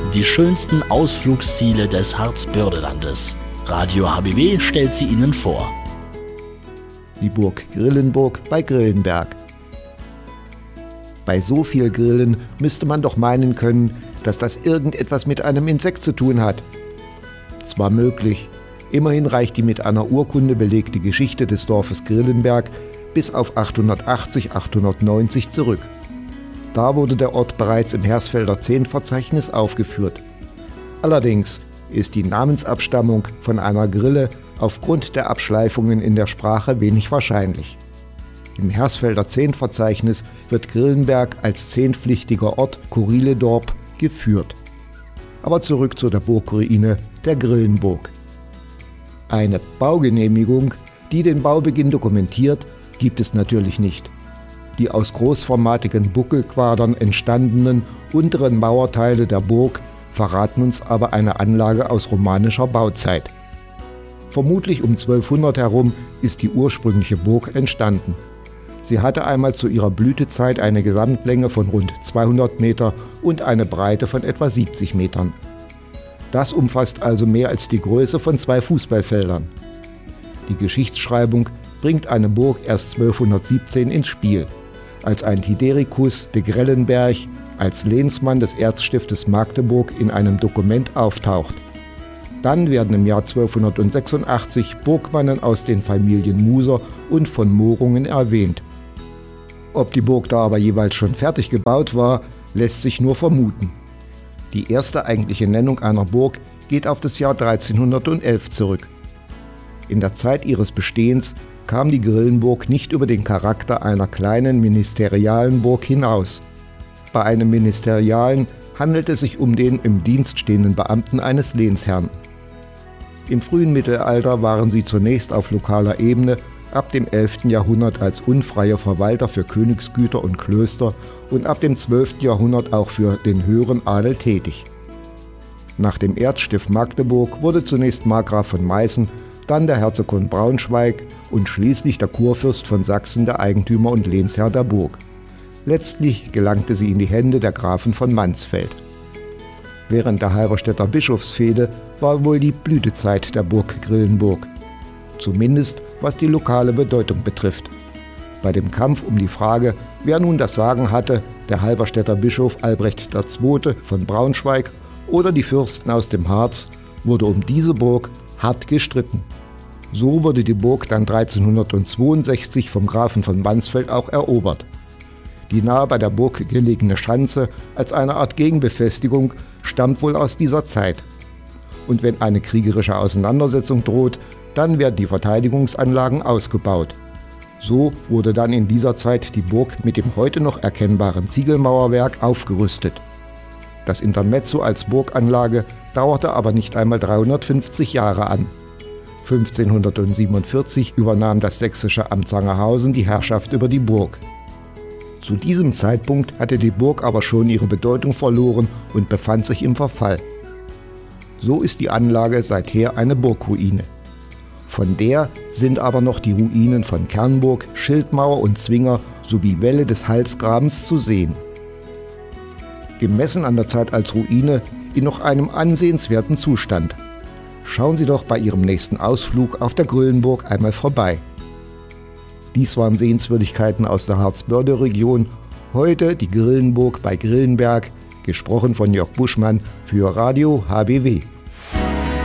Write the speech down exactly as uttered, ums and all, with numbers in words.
Die schönsten Ausflugsziele des Harzbördelandes. Radio H B W stellt sie Ihnen vor. Die Burg Grillenburg bei Grillenberg. Bei so viel Grillen müsste man doch meinen können, dass das irgendetwas mit einem Insekt zu tun hat. Zwar möglich, immerhin reicht die mit einer Urkunde belegte Geschichte des Dorfes Grillenberg bis auf achthundertachtzig, achthundertneunzig zurück. Da wurde der Ort bereits im Hersfelder Zehntverzeichnis aufgeführt. Allerdings ist die Namensabstammung von einer Grille aufgrund der Abschleifungen in der Sprache wenig wahrscheinlich. Im Hersfelder Zehntverzeichnis wird Grillenberg als zehntpflichtiger Ort Kuriledorp geführt. Aber zurück zu der Burgruine der Grillenburg. Eine Baugenehmigung, die den Baubeginn dokumentiert, gibt es natürlich nicht. Die aus großformatigen Buckelquadern entstandenen unteren Mauerteile der Burg verraten uns aber eine Anlage aus romanischer Bauzeit. Vermutlich um zwölfhundert herum ist die ursprüngliche Burg entstanden. Sie hatte einmal zu ihrer Blütezeit eine Gesamtlänge von rund zweihundert Meter und eine Breite von etwa siebzig Metern. Das umfasst also mehr als die Größe von zwei Fußballfeldern. Die Geschichtsschreibung bringt eine Burg erst zwölfhundertsiebzehn ins Spiel, als ein Tidericus de Grellenberg als Lehnsmann des Erzstiftes Magdeburg in einem Dokument auftaucht. Dann werden im Jahr zwölfhundertsechsundachtzig Burgmannen aus den Familien Muser und von Mohrungen erwähnt. Ob die Burg da aber jeweils schon fertig gebaut war, lässt sich nur vermuten. Die erste eigentliche Nennung einer Burg geht auf das Jahr dreizehnhundertelf zurück. In der Zeit ihres Bestehens kam die Grillenburg nicht über den Charakter einer kleinen ministerialen Burg hinaus. Bei einem Ministerialen handelt es sich um den im Dienst stehenden Beamten eines Lehnsherrn. Im frühen Mittelalter waren sie zunächst auf lokaler Ebene, ab dem elften Jahrhundert als unfreier Verwalter für Königsgüter und Klöster und ab dem zwölften Jahrhundert auch für den höheren Adel tätig. Nach dem Erzstift Magdeburg wurde zunächst Markgraf von Meißen, dann der Herzog von Braunschweig und schließlich der Kurfürst von Sachsen der Eigentümer und Lehnsherr der Burg. Letztlich gelangte sie in die Hände der Grafen von Mansfeld. Während der Halberstädter Bischofsfehde war wohl die Blütezeit der Burg Grillenburg. Zumindest was die lokale Bedeutung betrifft. Bei dem Kampf um die Frage, wer nun das Sagen hatte, der Halberstädter Bischof Albrecht der Zweite von Braunschweig oder die Fürsten aus dem Harz, wurde um diese Burg hart gestritten. So wurde die Burg dann dreizehnhundertzweiundsechzig vom Grafen von Mansfeld auch erobert. Die nahe bei der Burg gelegene Schanze als eine Art Gegenbefestigung stammt wohl aus dieser Zeit. Und wenn eine kriegerische Auseinandersetzung droht, dann werden die Verteidigungsanlagen ausgebaut. So wurde dann in dieser Zeit die Burg mit dem heute noch erkennbaren Ziegelmauerwerk aufgerüstet. Das Intermezzo als Burganlage dauerte aber nicht einmal dreihundertfünfzig Jahre an. fünfzehnhundertsiebenundvierzig übernahm das sächsische Amt Sangerhausen die Herrschaft über die Burg. Zu diesem Zeitpunkt hatte die Burg aber schon ihre Bedeutung verloren und befand sich im Verfall. So ist die Anlage seither eine Burgruine. Von der sind aber noch die Ruinen von Kernburg, Schildmauer und Zwinger sowie Wälle des Halsgrabens zu sehen. Gemessen an der Zeit als Ruine in noch einem ansehenswerten Zustand. Schauen Sie doch bei Ihrem nächsten Ausflug auf der Grillenburg einmal vorbei. Dies waren Sehenswürdigkeiten aus der Harzbörde-Region. Heute die Grillenburg bei Grillenberg, gesprochen von Jörg Buschmann für Radio H B W.